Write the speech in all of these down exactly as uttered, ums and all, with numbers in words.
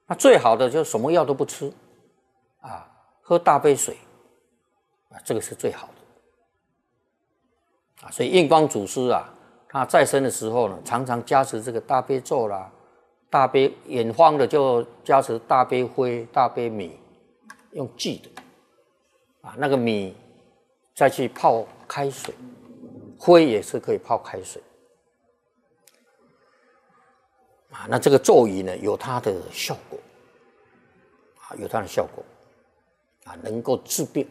那最好的就是什么药都不吃，啊，喝大杯水，啊，这个是最好的。啊，所以印光祖师啊，他在生的时候呢，常常加持这个大悲咒啦，大悲远方的就加持大悲灰、大悲米，用祭的，啊，那个米再去泡开水，灰也是可以泡开水，啊，那这个咒语呢有它的效果，啊，有它的效果，啊，能够治病。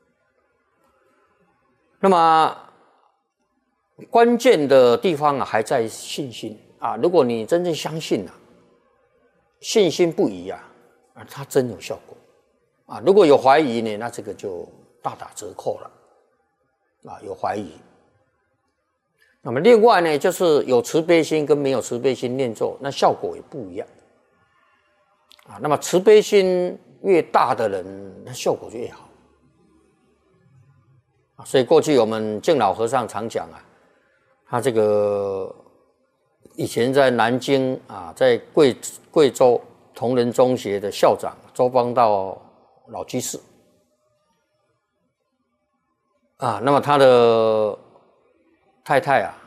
那么关键的地方啊，还在信心啊。如果你真正相信啊，信心不疑啊，啊，它真有效果啊。如果有怀疑呢，那这个就大打折扣了啊。有怀疑，那么另外呢，就是有慈悲心跟没有慈悲心念咒，那效果也不一样啊。那么慈悲心越大的人，那效果就越好啊。所以过去我们净老和尚常讲啊。他这个以前在南京啊，在贵贵州同仁中学的校长周邦道老居士啊，那么他的太太啊，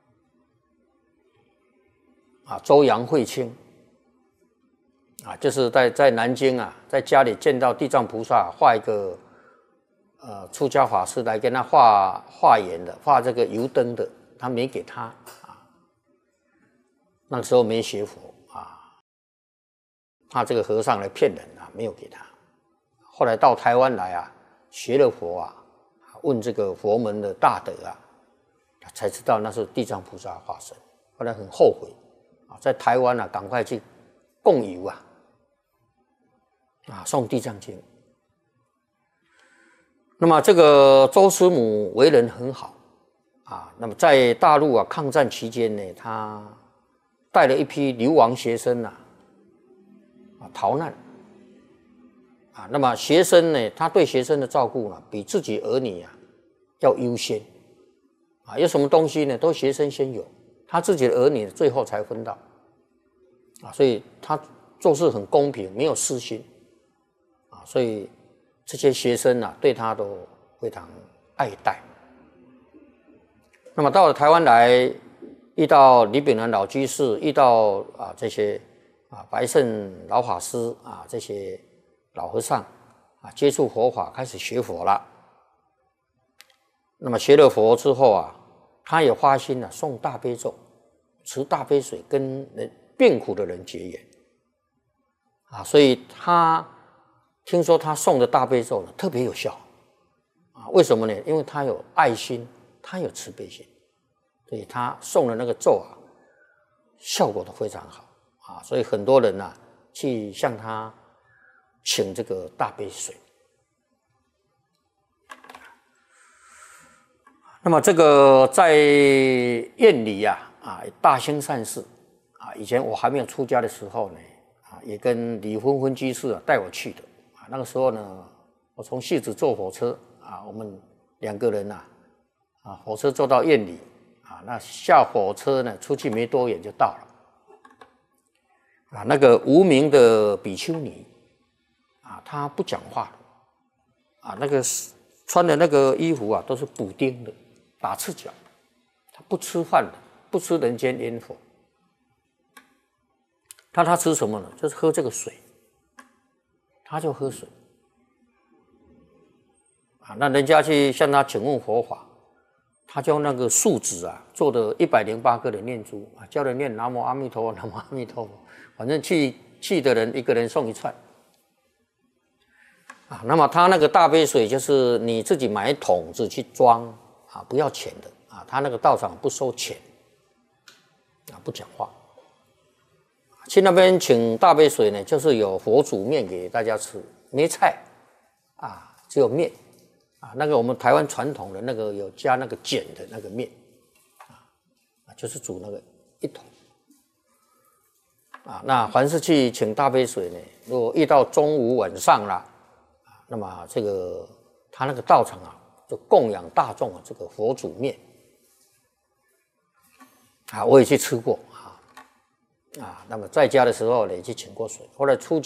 啊周杨慧清啊，就是在在南京啊，在家里见到地藏菩萨，画一个呃出家法师来跟他画画眼的，画这个油灯的。他没给他啊，那时候没学佛啊，怕这个和尚来骗人啊，没有给他。后来到台湾来啊，学了佛啊，问这个佛门的大德啊，才知道那是地藏菩萨化身。后来很后悔啊，在台湾啊，赶快去供油啊，啊诵地藏经。那么这个周师母为人很好。啊，那么在大陆啊抗战期间呢，他带了一批流亡学生啊，啊逃难，啊，那么学生呢，他对学生的照顾呢，比自己儿女啊要优先，啊，有什么东西呢，都学生先有，他自己的儿女最后才分到，啊，所以他做事很公平，没有私心，啊，所以这些学生啊对他都非常爱戴。那么到了台湾来，遇到李炳南老居士，遇到啊这些啊白胜老法师啊这些老和尚啊，接触佛法，开始学佛了。那么学了佛之后啊，他也发心啊诵大悲咒，持大悲水，跟人病苦的人结缘啊，所以他听说他诵的大悲咒呢特别有效啊，为什么呢？因为他有爱心。他有慈悲心，所以他诵的那个咒啊，效果都非常好啊，所以很多人啊去向他请这个大悲水。那么这个在院里啊，啊大兴善寺啊，以前我还没有出家的时候呢，啊也跟李芬芬居士啊带我去的啊，那个时候呢，我从戏子坐火车啊，我们两个人啊。啊，火车坐到院里啊，那下火车呢，出去没多远就到了。啊，那个无名的比丘尼啊，她不讲话啊，那个穿的那个衣服啊，都是补丁的，打赤脚，她不吃饭的，不吃人间烟火。那她吃什么呢？就是喝这个水，她就喝水。啊，那人家去向她请问佛法。他就用那个树脂啊做的一百零八个的念珠啊，教人念南无阿弥陀佛，南无阿弥陀佛，反正去去的人一个人送一串啊。那么他那个大杯水就是你自己买桶子去装啊，不要钱的啊。他那个道场不收钱啊，不讲话。去那边请大杯水呢，就是有佛煮面给大家吃，没菜啊，只有面。啊，那个我们台湾传统的那个有加那个碱的那个面，啊，就是煮那个一桶，啊，那凡是去请大杯水呢，如果遇到中午晚上啦，啊，那么这个他那个道场啊，就供养大众啊这个佛煮面，啊，我也去吃过啊， 啊，那么在家的时候呢，也去请过水，后来出